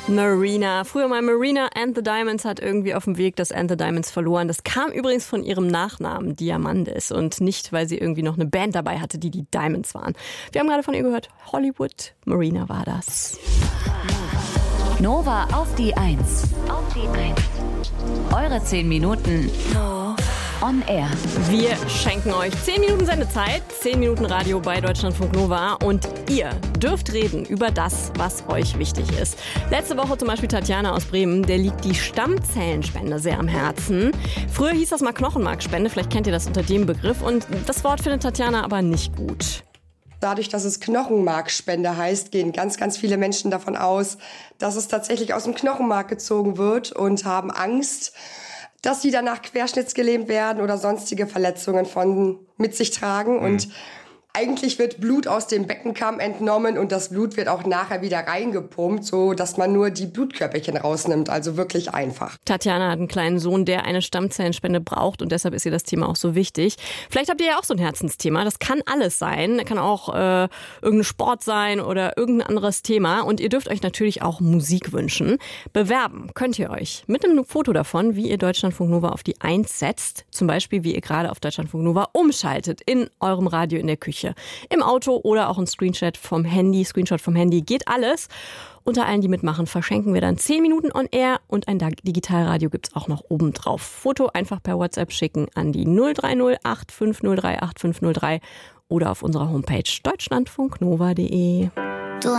Marina. Früher mal Marina and the Diamonds, hat irgendwie auf dem Weg das and the Diamonds verloren. Das kam übrigens von ihrem Nachnamen Diamandis und nicht, weil sie irgendwie noch eine Band dabei hatte, die Diamonds waren. Wir haben gerade von ihr gehört, Hollywood. Marina war das. Nova auf die 1. Eure 10 Minuten on air. Wir schenken euch 10 Minuten Sendezeit, 10 Minuten Radio bei Deutschlandfunk Nova und ihr dürft reden über das, was euch wichtig ist. Letzte Woche zum Beispiel Tatjana aus Bremen, der liegt die Stammzellenspende sehr am Herzen. Früher hieß das mal Knochenmarkspende, vielleicht kennt ihr das unter dem Begriff und das Wort findet Tatjana aber nicht gut. Dadurch, dass es Knochenmarkspende heißt, gehen ganz, ganz viele Menschen davon aus, dass es tatsächlich aus dem Knochenmark gezogen wird und haben Angst, dass sie danach querschnittsgelähmt werden oder sonstige Verletzungen mit sich tragen. Und eigentlich wird Blut aus dem Beckenkamm entnommen und das Blut wird auch nachher wieder reingepumpt, so dass man nur die Blutkörperchen rausnimmt. Also wirklich einfach. Tatjana hat einen kleinen Sohn, der eine Stammzellenspende braucht und deshalb ist ihr das Thema auch so wichtig. Vielleicht habt ihr ja auch so ein Herzensthema. Das kann alles sein. Kann auch irgendein Sport sein oder irgendein anderes Thema. Und ihr dürft euch natürlich auch Musik wünschen. Bewerben könnt ihr euch mit einem Foto davon, wie ihr Deutschlandfunk Nova auf die 1 setzt. Zum Beispiel, wie ihr gerade auf Deutschlandfunk Nova umschaltet in eurem Radio in der Küche. Im Auto oder auch ein Screenshot vom Handy. Geht alles. Unter allen, die mitmachen, verschenken wir dann 10 Minuten on air und ein Digitalradio gibt's auch noch oben drauf. Foto einfach per WhatsApp schicken an die 030 8503 8503 oder auf unserer Homepage deutschlandfunknova.de.